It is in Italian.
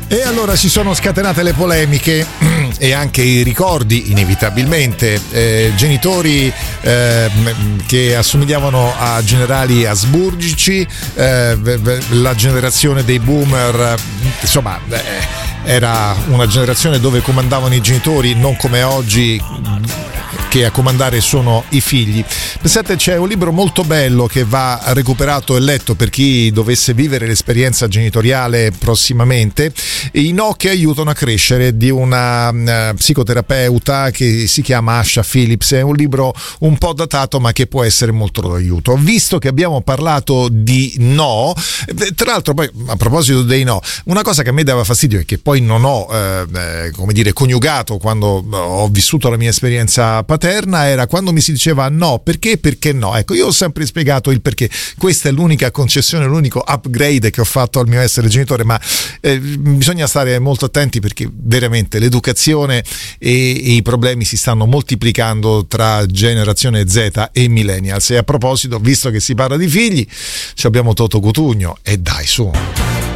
E allora si sono scatenate le polemiche e anche i ricordi, inevitabilmente. Genitori che assomigliavano a generali asburgici, la generazione dei boomer, insomma, era una generazione dove comandavano i genitori, non come oggi che a comandare sono i figli. Pensate, c'è un libro molto bello che va recuperato e letto per chi dovesse vivere l'esperienza genitoriale prossimamente, I no che aiutano a crescere, di una psicoterapeuta che si chiama Asha Phillips. È un libro un po' datato ma che può essere molto d'aiuto. Visto che abbiamo parlato di no, tra l'altro poi a proposito dei no, una cosa che a me dava fastidio e che poi non ho come dire coniugato quando ho vissuto la mia esperienza paterna era quando mi si diceva no, perché no. Ecco, io ho sempre spiegato il perché. Questa è l'unica concessione, l'unico upgrade che ho fatto al mio essere genitore, ma bisogna stare molto attenti perché veramente l'educazione e i problemi si stanno moltiplicando tra generazione Z e millennials. E a proposito, visto che si parla di figli, ci abbiamo Toto Cutugno e dai, su.